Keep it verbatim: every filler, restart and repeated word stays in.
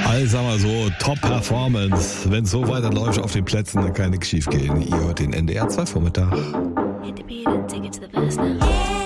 Also sagen wir so, Top-Performance. Wenn es so weiterläuft auf den Plätzen, dann kann nichts schief gehen. Ihr hört den N D R zwei Vormittag. Hit the beat and take it to the past now.